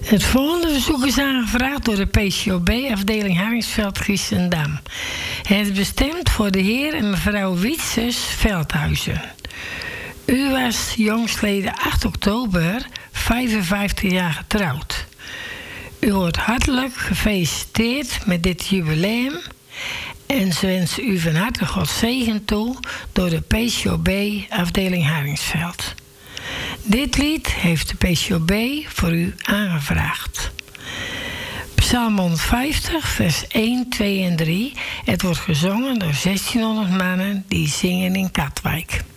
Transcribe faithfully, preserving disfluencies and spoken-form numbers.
Het volgende verzoek is aangevraagd door de P C O B-afdeling Harringsveld Giessendam. Het is bestemd voor de heer en mevrouw Wietsers Veldhuizen. U was jongstleden acht oktober vijfenvijftig jaar getrouwd. U wordt hartelijk gefeliciteerd met dit jubileum en ze wensen u van harte Gods zegen toe door de P C O B-afdeling Harringsveld. Dit lied heeft de P C O B voor u aangevraagd. Psalm honderdvijftig, vers één, twee en drie. Het wordt gezongen door zestienhonderd mannen die zingen in Katwijk.